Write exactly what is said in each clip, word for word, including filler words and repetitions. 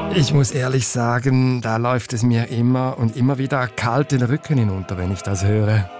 Ich muss ehrlich sagen, da läuft es mir immer und immer wieder kalt den Rücken hinunter, wenn ich das höre.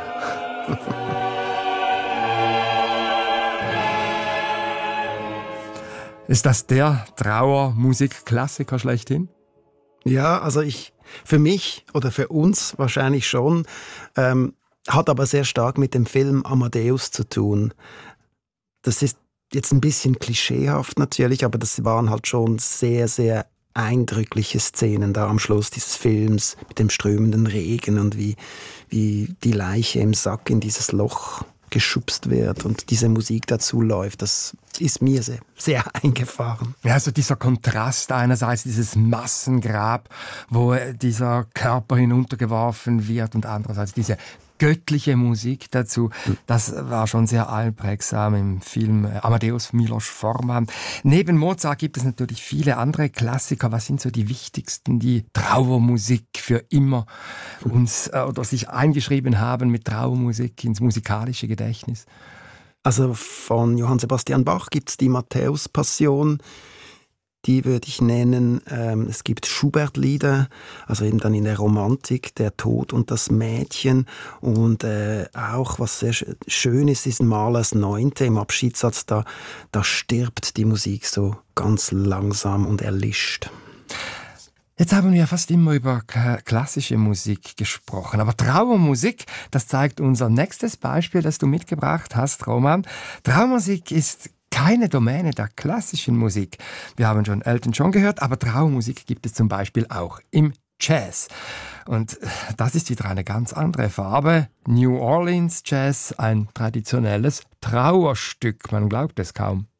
Ist das der Trauermusikklassiker schlechthin? Ja, also ich, für mich oder für uns wahrscheinlich schon, ähm, hat aber sehr stark mit dem Film Amadeus zu tun. Das ist jetzt ein bisschen klischeehaft natürlich, aber das waren halt schon sehr, sehr eindrückliche Szenen da am Schluss dieses Films mit dem strömenden Regen und wie, wie die Leiche im Sack in dieses Loch geschubst wird und diese Musik dazu läuft. Das ist mir sehr, sehr eingefahren. Ja, also dieser Kontrast einerseits, dieses Massengrab, wo dieser Körper hinuntergeworfen wird und andererseits diese göttliche Musik dazu, das war schon sehr einprägsam im Film Amadeus Milos Forman. Neben Mozart gibt es natürlich viele andere Klassiker. Was sind so die wichtigsten, die Trauermusik für immer uns äh, oder sich eingeschrieben haben mit Trauermusik ins musikalische Gedächtnis? Also von Johann Sebastian Bach gibt es die Matthäus-Passion. Die würde ich nennen. Ähm, es gibt Schubert-Lieder, also eben dann in der Romantik, der Tod und das Mädchen. Und äh, auch, was sehr schön ist, ist Mahlers Neunte im Abschiedssatz. Da, da stirbt die Musik so ganz langsam und erlischt. Jetzt haben wir fast immer über klassische Musik gesprochen, aber Trauermusik, das zeigt unser nächstes Beispiel, das du mitgebracht hast, Roman. Trauermusik ist keine Domäne der klassischen Musik. Wir haben schon Elton John gehört, aber Trauermusik gibt es zum Beispiel auch im Jazz. Und das ist wieder eine ganz andere Farbe. New Orleans Jazz, ein traditionelles Trauerstück, man glaubt es kaum.